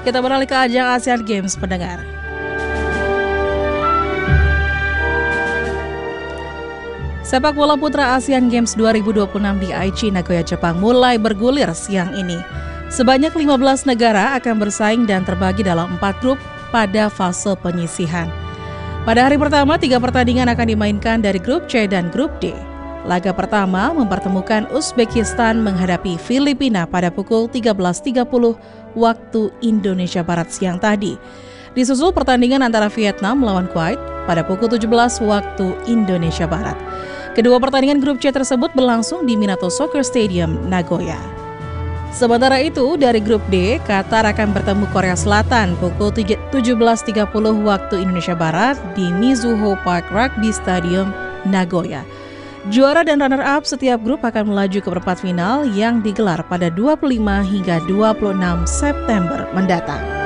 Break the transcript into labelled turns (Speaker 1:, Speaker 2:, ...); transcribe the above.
Speaker 1: Kita beralih ke ajang Asian Games, pendengar. Sepak bola putra Asian Games 2026 di Aichi, Nagoya, Jepang mulai bergulir siang ini. Sebanyak 15 negara akan bersaing dan terbagi dalam 4 grup pada fase penyisihan. Pada hari pertama, 3 pertandingan akan dimainkan dari grup C dan grup D. Laga pertama mempertemukan Uzbekistan menghadapi Filipina pada pukul 13.30 waktu Indonesia Barat siang tadi. Disusul pertandingan antara Vietnam melawan Kuwait pada pukul 17 waktu Indonesia Barat. Kedua pertandingan grup C tersebut berlangsung di Minato Soccer Stadium, Nagoya. Sementara itu, dari grup D, Qatar akan bertemu Korea Selatan pukul 17.30 waktu Indonesia Barat di Mizuho Park Rugby Stadium, Nagoya. Juara dan runner-up setiap grup akan melaju ke perempat final yang digelar pada 25 hingga 26 September mendatang.